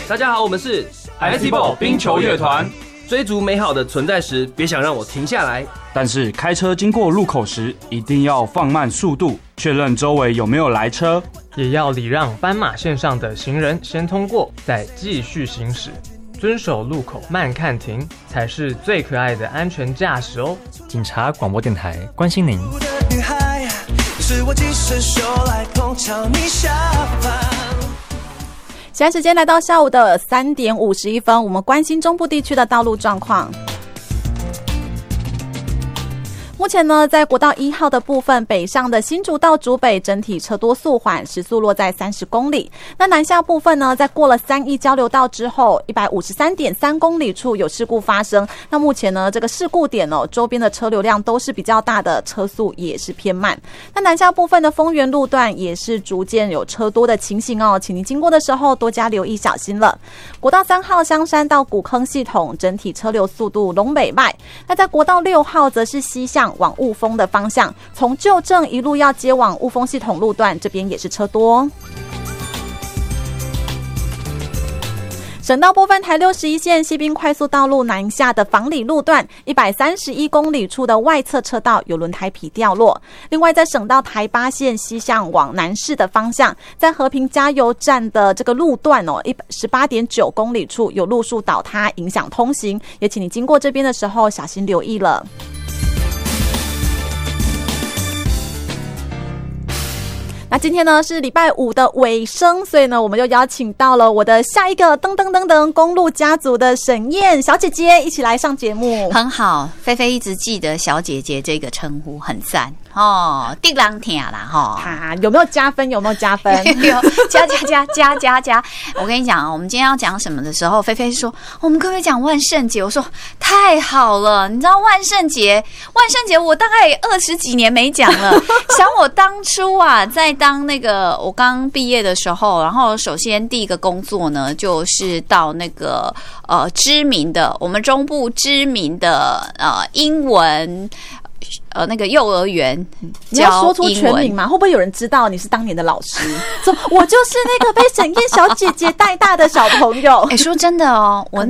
大家好，我们是 ITBall 冰球乐团。 追逐美好的存在时，别想让我停下来。 但是开车经过路口时，一定要放慢速度，确认周围有没有来车， 也要礼让斑马线上的行人先通过，再继续行驶。遵守路口慢看停，才是最可爱的安全驾驶哦。 警察广播电台关心您。 是我寄伸手来碰巧你下方。 现在时间来到下午的3点51分，我们关心中部地区的道路状况。目前呢，在国道1号的部分，北上的新竹到竹北整体车多速缓，时速落在30公里。那南下部分呢，在过了3义交流道之后 153.3 公里处有事故发生。那目前呢，这个事故点周边的车流量都是比较大的，车速也是偏慢。那南下部分的丰原路段也是逐渐有车多的情形请您经过的时候多加留意小心了。国道3号香山到古坑系统整体车流速度龙北迈。那在国道6号则是西向往雾峰的方向，从旧正一路要接往雾峰系统路段，这边也是车多。省道部分，台61线西滨快速道路南下的房里路段131公里处的外侧车道有轮胎皮掉落。另外，在省道台8线西向往南市的方向，在和平加油站的这个路段18.9公里处有路树倒塌，影响通行，也请你经过这边的时候小心留意了。那今天呢是礼拜5的尾声，所以呢我们就邀请到了我的下一个公路家族的沈燕小姐姐一起来上节目。 很好，菲菲一直记得小姐姐这个称呼，很赞哦，地人听啦有没有加分？有加！ 我跟你讲，我们今天要讲什么的时候，菲菲说我们可不可以讲万圣节？我说太好了，你知道万圣节我大概20几年没讲了。想我当初在当那个我刚毕业的时候，然后首先第一个工作呢，就是到那个知名的我们中部知名的英文那个幼儿园。 你要说出全名吗？会不会有人知道你是当年的老师？说我就是那个被沈燕小姐姐带大的小朋友。 说真的我